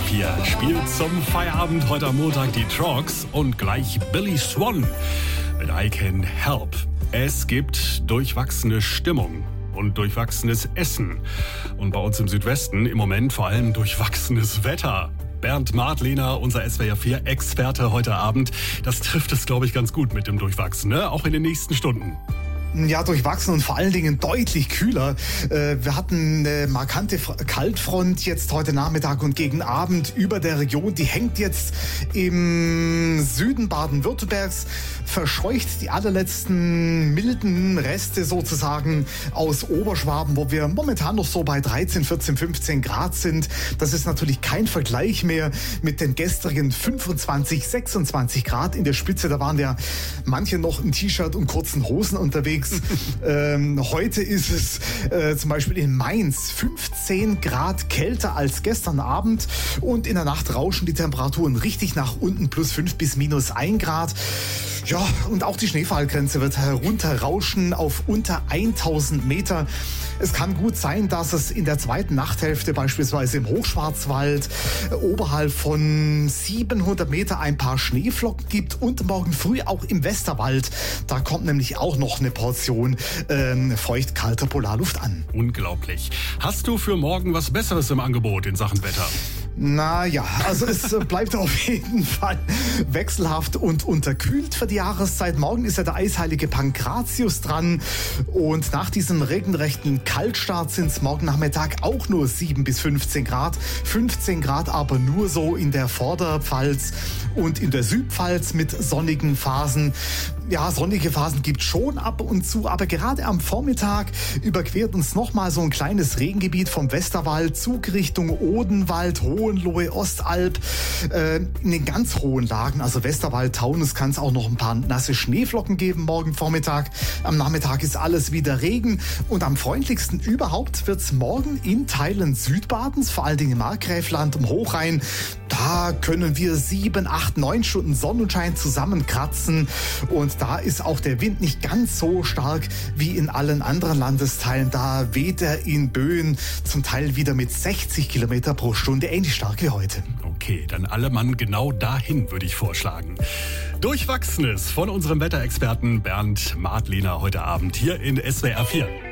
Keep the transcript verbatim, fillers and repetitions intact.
R vier spielt zum Feierabend heute am Montag die Trogs und gleich Billy Swan mit I Can Help. Es gibt durchwachsene Stimmung und durchwachsenes Essen. Und bei uns im Südwesten im Moment vor allem durchwachsenes Wetter. Bernd Martlehner, unser S W R vier Experte heute Abend. Das trifft es, glaube ich, ganz gut mit dem Durchwachsen, ne? Auch in den nächsten Stunden. Ja, durchwachsen und vor allen Dingen deutlich kühler. Wir hatten eine markante Kaltfront jetzt heute Nachmittag und gegen Abend über der Region. Die hängt jetzt im Süden Baden-Württembergs, verscheucht die allerletzten milden Reste sozusagen aus Oberschwaben, wo wir momentan noch so bei dreizehn, vierzehn, fünfzehn Grad sind. Das ist natürlich kein Vergleich mehr mit den gestrigen fünfundzwanzig, sechsundzwanzig Grad in der Spitze. Da waren ja manche noch im T-Shirt und kurzen Hosen unterwegs. ähm, heute ist es äh, zum Beispiel in Mainz fünfzehn Grad kälter als gestern Abend und in der Nacht rauschen die Temperaturen richtig nach unten, plus fünf bis minus ein Grad. Ja, und auch die Schneefallgrenze wird herunterrauschen auf unter tausend Meter. Es kann gut sein, dass es in der zweiten Nachthälfte beispielsweise im Hochschwarzwald oberhalb von siebenhundert Meter ein paar Schneeflocken gibt und morgen früh auch im Westerwald. Da kommt nämlich auch noch eine Portion ähm, feucht-kalter Polarluft an. Unglaublich. Hast du für morgen was Besseres im Angebot in Sachen Wetter? Naja, also es bleibt auf jeden Fall wechselhaft und unterkühlt für die Jahreszeit. Morgen ist ja der eisheilige Pankratius dran und nach diesem regenrechten Kaltstart sind es morgen Nachmittag auch nur sieben bis fünfzehn Grad. fünfzehn Grad aber nur so in der Vorderpfalz und in der Südpfalz mit sonnigen Phasen. Ja, sonnige Phasen gibt schon ab und zu, aber gerade am Vormittag überquert uns nochmal so ein kleines Regengebiet vom Westerwald, Zug Richtung Odenwald, Hohenlohe, Ostalb, äh, in den ganz hohen Lagen, also Westerwald, Taunus, kann es auch noch ein paar nasse Schneeflocken geben morgen Vormittag. Am Nachmittag ist alles wieder Regen und am freundlichsten überhaupt wird es morgen in Teilen Südbadens, vor allen Dingen im Markgräfland, um Hochrhein. Da können wir sieben, acht, neun Stunden Sonnenschein zusammenkratzen und da ist auch der Wind nicht ganz so stark wie in allen anderen Landesteilen. Da weht er in Böen zum Teil wieder mit sechzig Kilometer pro Stunde, ähnlich stark wie heute. Okay, dann alle Mann genau dahin, würde ich vorschlagen. Durchwachsenes von unserem Wetterexperten Bernd Martlehner heute Abend hier in S W R vier.